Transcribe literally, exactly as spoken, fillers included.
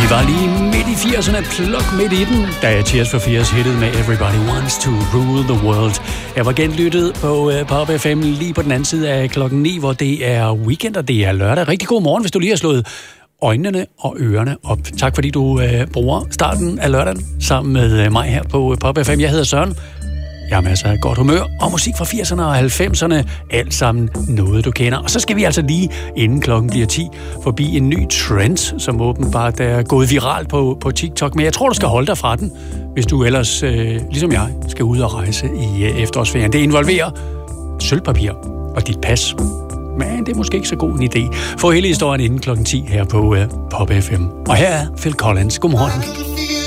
Vi var lige midt i firserne, pluk midt i den, da Tears for Fears hittede med Everybody Wants to Rule the World. Jeg var genlyttet på uh, Pop F M lige på den anden side af klokken ni, hvor det er weekend, og det er lørdag. Rigtig god morgen, hvis du lige har slået øjnene og ørerne op. Tak fordi du uh, bruger starten af lørdagen sammen med uh, mig her på uh, Pop F M. Jeg hedder Søren. Jeg har masser af godt humør og musik fra firserne og halvfemserne. Alt sammen noget, du kender. Og så skal vi altså lige, inden klokken bliver ti, forbi en ny trend, som åbenbart er gået viralt på, på TikTok. Men jeg tror, du skal holde dig fra den, hvis du ellers, øh, ligesom jeg, skal ud og rejse i øh, efterårsferien. Det involverer sølvpapir og dit pas. Men det er måske ikke så god en idé. Få hele historien inden klokken ti her på øh, Pop F M. Og her er Phil Collins. Godmorgen.